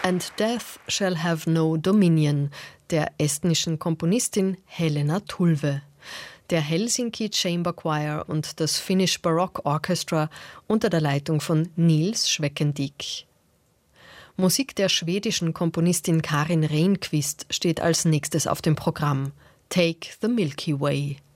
And Death Shall Have No Dominion der estnischen Komponistin Helena Tulve. Der Helsinki Chamber Choir und das Finnish Baroque Orchestra unter der Leitung von Nils Schweckendiek. Musik der schwedischen Komponistin Karin Rehnqvist steht als nächstes auf dem Programm. Take the Milky Way.